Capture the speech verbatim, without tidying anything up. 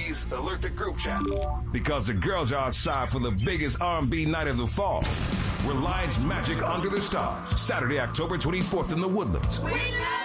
Ladies, alert the group chat. Because the girls are outside for the biggest R and B night of the fall. Reliance Magic Under the Stars. Saturday, October twenty-fourth in the Woodlands. We love